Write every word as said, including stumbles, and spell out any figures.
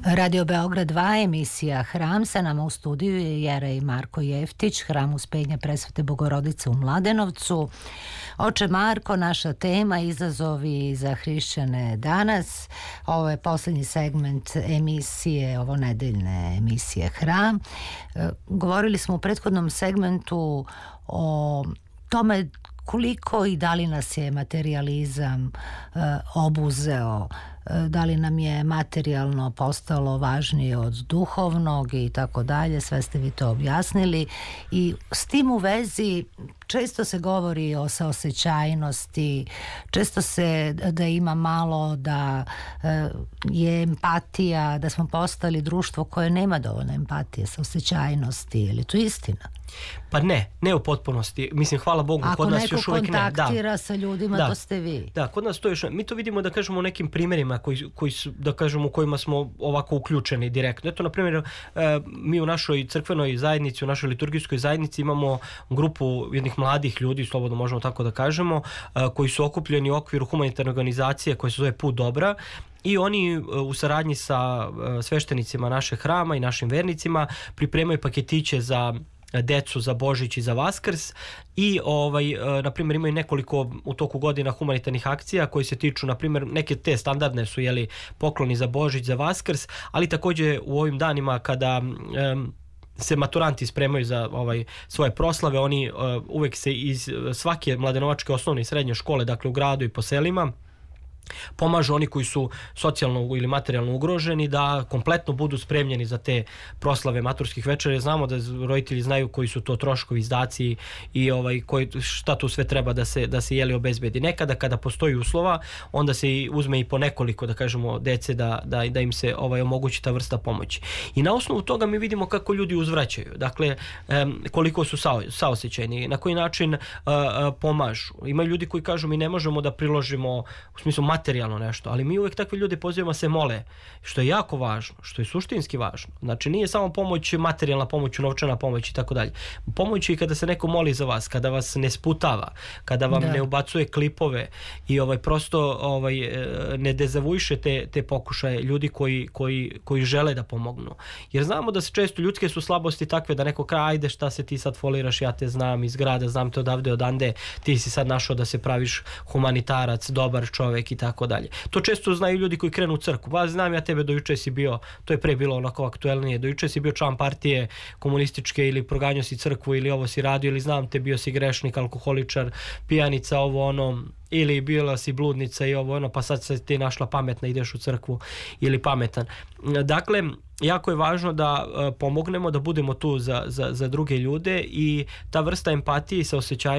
Radio Beograd dva, emisija Hram, sa nama u studiju je Jera i Marko Jeftić, Hram Uspenja Presvete Bogorodice u Mladenovcu. Oče Marko, naša tema, izazovi za hrišćane danas. Ovo je posljednji segment emisije, ovo nedeljne emisije Hram. Govorili smo u prethodnom segmentu o tome koliko i da li nas je materijalizam uh, obuzeo, da li nam je materijalno postalo važnije od duhovnog i tako dalje, sve ste vi to objasnili. I s tim u vezi često se govori o saosećajnosti, često se da ima malo, da je empatija, da smo postali društvo koje nema dovoljno empatije, saosećajnosti, je li to istina? Pa ne, ne u potpunosti. Mislim, hvala Bogu, ako kod nas još uvijek ne. Ako neko kontaktira sa ljudima, da. To ste vi. Da, kod nas to još, mi to vidimo da kažemo u nekim primjerima koji, koji su, da kažemo, u kojima smo ovako uključeni direktno. Eto, na primjer, mi u našoj crkvenoj zajednici, u našoj liturgijskoj zajednici imamo grupu jednih mladih ljudi, slobodno možemo tako da kažemo, koji su okupljeni u okviru humanitarne organizacije koja se zove Put dobra. I oni u saradnji sa sveštenicima našeg hrama i našim vernicima pripremaju paketiće za decu za Božić i za Vaskrs i ovaj, na primjer imaju nekoliko u toku godina humanitarnih akcija koji se tiču, na primjer, neke te standardne su, jeli, pokloni za Božić, za Vaskrs, ali također u ovim danima kada um, se maturanti spremaju za ovaj svoje proslave, oni uh, uvek se iz svake mladenovačke osnovne i srednje škole, dakle u gradu i po selima, pomažu oni koji su socijalno ili materijalno ugroženi da kompletno budu spremljeni za te proslave maturskih večera. Znamo da roditelji znaju koji su to troškovi, izdaci i ovaj koji, šta tu sve treba da se da se jeli obezbedi. Nekada kada postoji uslova, onda se i uzme i po nekoliko, da kažemo, dece da da da im se ovaj omogući ta vrsta pomoći. I na osnovu toga mi vidimo kako ljudi uzvraćaju. Dakle, um, koliko su sao, saosećajni, na koji način uh, uh, pomažu. Ima ljudi koji kažu mi ne možemo da priložimo u smislu materijalno nešto, ali mi uvek takve ljude pozivamo da se mole, što je jako važno, što je suštinski važno. Znači nije samo pomoć, materijalna pomoć, novčana pomoć i tako dalje. Pomoć je i kada se neko moli za vas, kada vas ne sputava, kada vam da. ne ubacuje klipove i ovaj prosto ovaj ne dezavuiše te, te pokušaje ljudi koji, koji, koji žele da pomognu. Jer znamo da se često ljudske su slabosti takve da neko kaže ajde šta se ti sad foliraš, ja te znam iz grada, znam te odavde odande, ti si sad našao da se praviš humanitarac, dobar čovjek i tako dalje. To često znaju ljudi koji krenu u crkvu. Ba, znam ja tebe, do juče si bio, to je pre bilo onako aktuelnije, do juče si bio član partije komunističke ili proganjao si crkvu ili ovo si radio ili znam te, bio si grešnik, alkoholičar, pijanica, ovo ono, ili bila si bludnica i ovo ono, pa sad se ti našla pametna, ideš u crkvu ili pametan. Dakle, jako je važno da uh, pomognemo, da budemo tu za, za, za druge ljude i ta vrsta empatije i saosećanja